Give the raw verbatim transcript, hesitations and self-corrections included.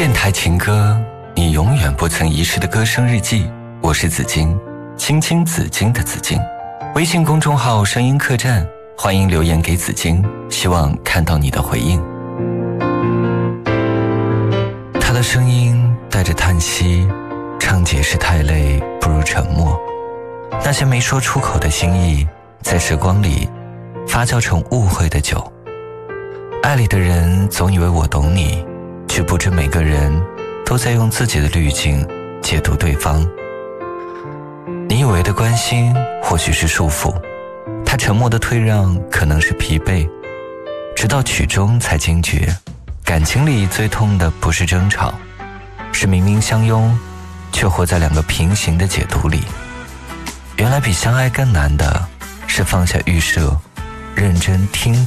电台情歌，你永远不曾遗失的歌声日记。我是紫金，青青紫金的紫金。微信公众号声音客栈，欢迎留言给紫金，希望看到你的回应。他的声音带着叹息，唱解释太累不如沉默。那些没说出口的心意，在时光里发酵成误会的酒。爱里的人总以为我懂你，却不知每个人都在用自己的滤镜解读对方。你以为的关心或许是束缚，他沉默的退让可能是疲惫，直到曲终才惊觉，感情里最痛的不是争吵，是明明相拥却活在两个平行的解读里。原来比相爱更难的是放下预设，认真听